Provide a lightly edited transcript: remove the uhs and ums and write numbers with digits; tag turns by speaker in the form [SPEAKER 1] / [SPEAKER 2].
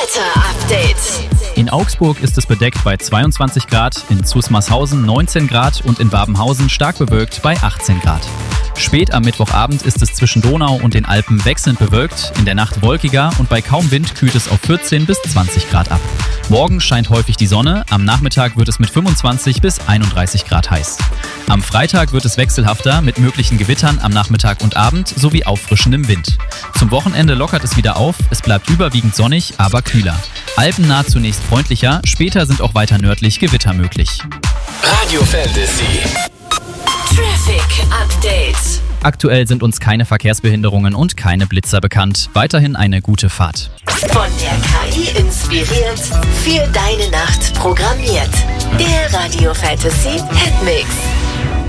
[SPEAKER 1] Wetter-Update.
[SPEAKER 2] In Augsburg ist es bedeckt bei 22 Grad, in Zusmarshausen 19 Grad und in Babenhausen stark bewölkt bei 18 Grad. Spät am Mittwochabend ist es zwischen Donau und den Alpen wechselnd bewölkt, in der Nacht wolkiger und bei kaum Wind kühlt es auf 14 bis 20 Grad ab. Morgen scheint häufig die Sonne, am Nachmittag wird es mit 25 bis 31 Grad heiß. Am Freitag wird es wechselhafter mit möglichen Gewittern am Nachmittag und Abend sowie auffrischendem Wind. Zum Wochenende lockert es wieder auf, es bleibt überwiegend sonnig, aber kühler. Alpennah zunächst freundlicher, später sind auch weiter nördlich Gewitter möglich.
[SPEAKER 3] Radio Fantasy.
[SPEAKER 1] Traffic Update.
[SPEAKER 2] Aktuell sind uns keine Verkehrsbehinderungen und keine Blitzer bekannt. Weiterhin eine gute Fahrt.
[SPEAKER 1] Von der KI inspiriert, für deine Nacht programmiert. Der Radio Fantasy Hitmix.